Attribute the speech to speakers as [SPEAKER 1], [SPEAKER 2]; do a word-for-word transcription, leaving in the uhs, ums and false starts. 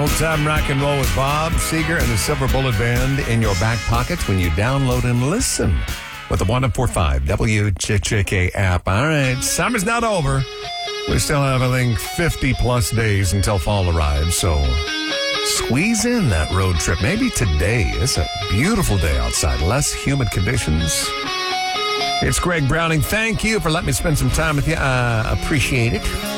[SPEAKER 1] Old time rock and roll with Bob Seger and the Silver Bullet Band in your back pocket when you download and listen with the one four five W J J K app. All right, summer's not over. We still have, I think, fifty plus days until fall arrives, so squeeze in that road trip. Maybe today. It's a beautiful day outside. Less humid conditions. It's Greg Browning. Thank you for letting me spend some time with you. I uh, appreciate it.